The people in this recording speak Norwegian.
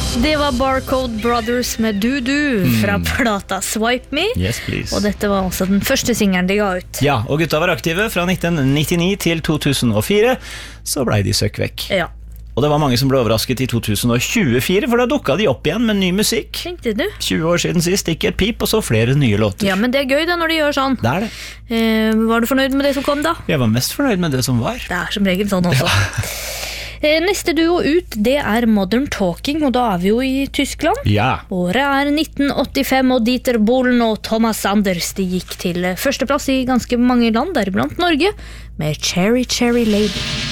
Det var Barcode Brothers med Du fra plata Swipe Me. Yes, please. Og dette var også den første singelen de ga ut. Ja, og gutta var aktive fra 1999 til 2004, så ble de søkk vekk. Ja. Og det var mange som ble overrasket i 2024, for da dukket de opp igjen med ny musikk. Tenkte du? 20 år siden sist, ikke et pip, og så flere nye låter. Ja, men det er gøy da når de gjør sånn. Det er det. Var du fornøyd med det som kom da? Jeg var mest fornøyd med det som var. Det er som regel sånn også. Neste duo ut, det er Modern Talking, og da er vi jo i Tyskland. Ja. Året er 1985, og Dieter Bohlen og Thomas Anders de gikk til førsteplass i ganske mange land, deriblant Norge, med Cherry Cherry Lady.